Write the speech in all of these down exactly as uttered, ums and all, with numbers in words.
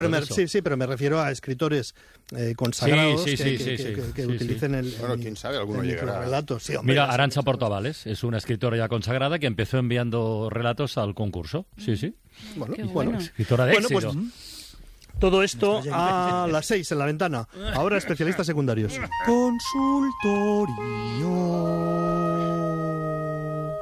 Me, sí, sí, pero me refiero a escritores eh, consagrados sí, sí, que, sí, que, sí, que, sí, que sí, utilicen sí. el, Bueno, el, quién sabe, alguno el llegará. microrrelato. Sí, hombre, Mira, eso, Arantxa Portavales es una escritora ya consagrada que empezó enviando relatos al concurso. Sí, sí. Bueno, Qué bueno. bueno. Escritora de Bueno, éxito. pues todo esto a las seis en la ventana. Ahora especialistas secundarios. Consultorio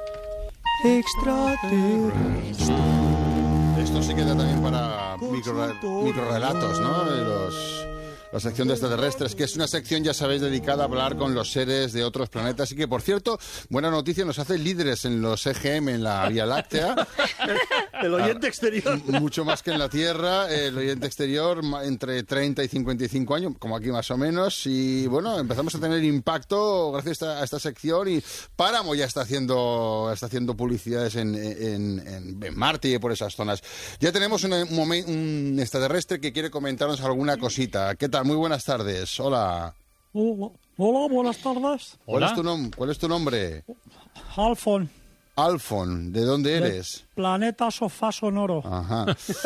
extraterrestre. Esto sí queda también para micro, microrelatos, ¿no? De los, la sección de extraterrestres, que es una sección, ya sabéis, dedicada a hablar con los seres de otros planetas. Y que, por cierto, buena noticia, nos hace líderes en los E G M en la Vía Láctea. El oyente exterior. Mucho más que en la Tierra. El oyente exterior entre treinta y cincuenta y cinco años, como aquí más o menos. Y bueno, empezamos a tener impacto gracias a esta, a esta sección. Y Páramo ya está haciendo, está haciendo publicidades en, en, en, en Marte y por esas zonas. Ya tenemos un, un, un extraterrestre que quiere comentarnos alguna cosita. ¿Qué tal? Muy buenas tardes. Hola. Hola, hola, buenas tardes. ¿Cuál Hola. es tu, nom ¿Cuál es tu nombre? Alfon, Alfon. ¿De dónde eres? planeta Sofá Sonoro. Ajá.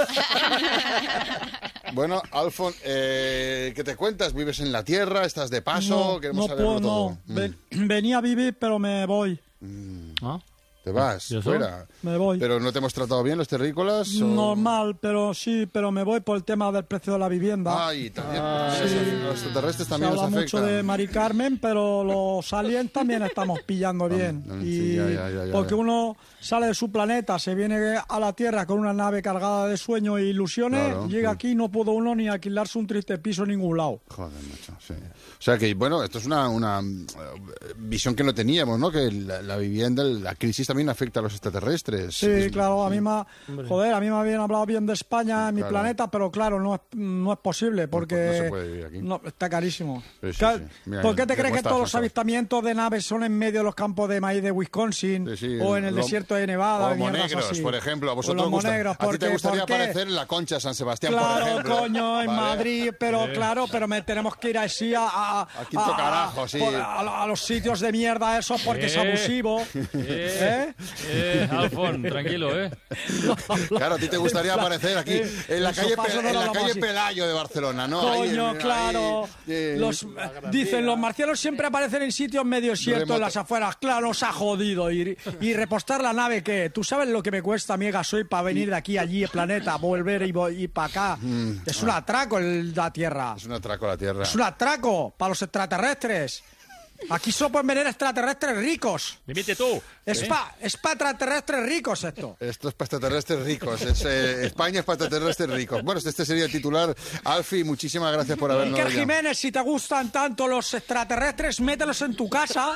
Bueno, Alfon, eh, ¿qué te cuentas? ¿Vives en la Tierra? ¿Estás de paso? no, Queremos no saberlo puedo, todo. no. Mm. Ven- venía a vivir, pero me voy, ¿Ah? ¿Te vas? ¿Y eso? ¿Fuera? me voy. ¿Pero no te hemos tratado bien los terrícolas? o- Normal, pero sí, pero me voy por el tema del precio de la vivienda. Ay, también. Ah, los sí. extraterrestres Se también habla nos mucho afectan. de Mari Carmen, pero los aliens también estamos pillando bien. Ah, sí, y ya, ya, ya, ya, porque ya. uno sale de su planeta, se viene a la Tierra con una nave cargada de sueños e ilusiones, Claro, llega sí. aquí y no pudo uno ni alquilarse un triste piso en ningún lado. Joder, macho, sí. O sea que, bueno, esto es una, una eh, visión que no teníamos, ¿no? Que la, la vivienda, la crisis también afecta a los extraterrestres. Sí, Es- claro, a mí me ha, joder, a mí me habían hablado bien de España en mi Claro. planeta, pero claro, no es, no es posible porque no se puede vivir aquí. no, está carísimo. Sí, sí, Ca- sí. Mira, ¿Por qué te mira crees cómo que está todos los José. avistamientos de naves son en medio de los campos de maíz de Wisconsin Sí, sí, o en el lo- desierto de Nevada? O mierdas monegros, así? por ejemplo. A O vosotros los gusta- monegros, a ti ¿por te qué? gustaría ¿Por qué? aparecer en la Concha San Sebastián, por Claro, ejemplo. coño, en ¿Vale? Madrid, pero claro, pero me tenemos que ir así a, a, A quinto carajo, sí. por- a- a los sitios de mierda esos porque es Eh. abusivo. Eh, ¿Eh? eh, Alfon, tranquilo, ¿eh? Claro, a ti te gustaría aparecer aquí en la el calle, sofá Pe- sonoro en la hablamos calle así. Pelayo de Barcelona, ¿no? Ahí, Coño, ahí, claro. eh, Los, dicen, los marcianos siempre aparecen en sitios medio desiertos, Remoto. en las afueras. Claro, nos ha jodido. Y, y repostar la nave, ¿qué? ¿Tú sabes lo que me cuesta a mí, gasoil, para venir de aquí a allí, el planeta, volver y, vo- y para acá? Es un atraco el, la Tierra. Es un atraco a la Tierra. Es un atraco para los extraterrestres. Aquí solo pueden venir extraterrestres ricos. Dimite tú. Es para es pa extraterrestres ricos esto. Esto es para extraterrestres ricos. Es, eh, España es para extraterrestres ricos. Bueno, este sería el titular. Alfie, muchísimas gracias por habernos Iker llamado. Jiménez, si te gustan tanto los extraterrestres, mételos en tu casa.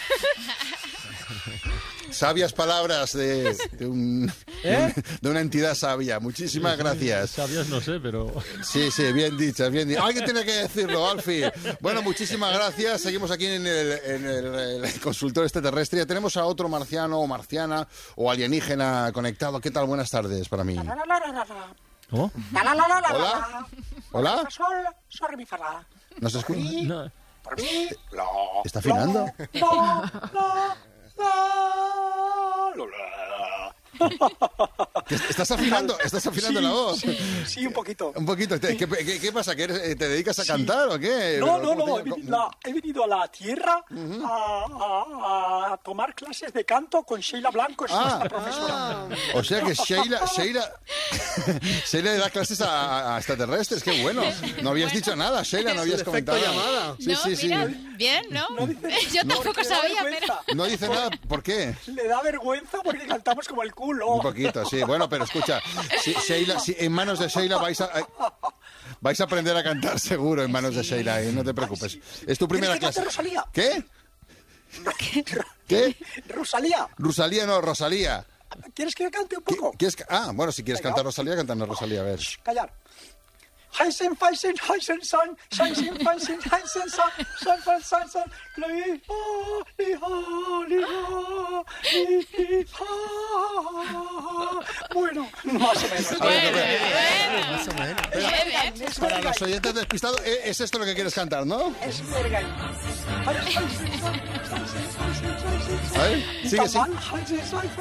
Sabias palabras de, de, un- ¿Eh? de una entidad sabia. Muchísimas gracias. Sabias no sé, pero... Sí, sí, bien dichas, bien dichas. Alguien tiene que decirlo, Alfie. Bueno, muchísimas gracias. Seguimos aquí en el, en el, el consultor extraterrestre. Ya tenemos a otro marciano o marciana o alienígena conectado. ¿Qué tal? Buenas tardes para mí. ¿Cómo? Hola. Hola. Sol, sol, re, mi, fa, la. ¿Nos escucha? No. Por mí, la, ¿Está afinando? la, la, la, la, la. ¿Qué- ¿Estás afinando? ¿Estás afinando Sí, la voz? Sí, sí, un poquito. Un poquito. ¿Qué, qué, qué pasa? ¿Que eres- te dedicas a cantar o qué? No, no, ¿Cómo no, te- he venido, a, he venido a la Tierra a, a- a tomar clases de canto con Sheila Blanco, es Ah. nuestra profesora. O sea que Sheila, Sheila, Sheila le da clases a, a extraterrestres, qué bueno. No habías dicho nada, Sheila, no habías Es un efecto comentado. llamada. Sí, no, sí, sí. mira, bien, ¿no? Yo tampoco Le da sabía, vergüenza. pero... No dice nada, ¿por qué? Le da vergüenza porque cantamos como el culo. Un poquito, sí. Bueno, pero escucha, si, Sheila, si en manos de Sheila vais a... eh, vais a aprender a cantar seguro en manos de Sheila, eh, no te preocupes. Es tu primera ¿Tienes que clase. cantar Rosalía? ¿Qué? ¿Qué? Rosalía, Rosalía no, Rosalía. ¿quieres que cante un ¿Qué- poco? ¿Quieres ca- Ah, bueno, si quieres Venga. cantar Rosalía, cantando Rosalía, a ver. Callar. Heisen, Feisen, Heisen, San, Scheisen, Feisen, Heisen, San, San, San, San, San, Li, ha, li, ha, li, ha, li, li, ha. Bueno, más o menos. Bueno, bueno. Más o menos. Bien, bien. Es Para verga, los oyentes despistados, eh, es esto lo que quieres cantar, ¿no? es verga. Heisen, Heisen, Heisen, Heisen, Heisen, Heisen. A ver, Y sigue, sigue. tan mal, Heisen, Heisen,